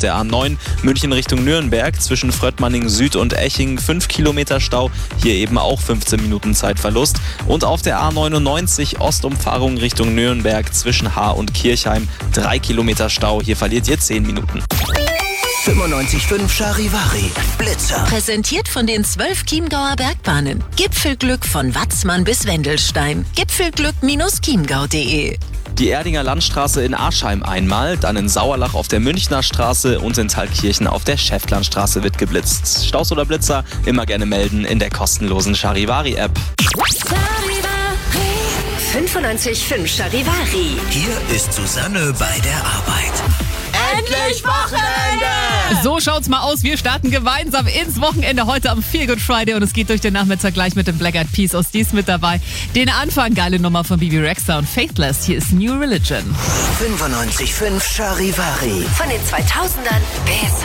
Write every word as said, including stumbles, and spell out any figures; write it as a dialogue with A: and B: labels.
A: der A neun München Richtung Nürnberg zwischen Fröttmanning Süd und Eching fünf Kilometer Stau. Hier eben auch fünfzehn Minuten Zeitverlust. Und auf der A neunundneunzig Ostumfahrung Richtung Nürnberg zwischen Haar und Kirchheim drei Kilometer Stau. Hier verliert ihr zehn Minuten.
B: fünfundneunzig Komma fünf Charivari Blitzer.
C: Präsentiert von den zwölf Chiemgauer Bergbahnen. Gipfelglück von Watzmann bis Wendelstein. Gipfelglück Chiemgau punkt de.
A: Die Erdinger Landstraße in Aschheim einmal, dann in Sauerlach auf der Münchner Straße und in Thalkirchen auf der Schäftlarnstraße wird geblitzt. Staus oder Blitzer immer gerne melden in der kostenlosen Charivari-App.
C: fünfundneunzig Komma fünf Charivari.
B: Hier ist Susanne bei der Arbeit.
C: Endlich Wochenende!
D: So schaut's mal aus. Wir starten gemeinsam ins Wochenende heute am Feel Good Friday und es geht durch den Nachmittag gleich mit dem Black Eyed Peas aus Dies mit dabei. Den Anfang, geile Nummer von Bibi Rexha und Faithless. Hier ist New Religion.
B: fünfundneunzig Komma fünf Charivari.
C: Von den zweitausendern bis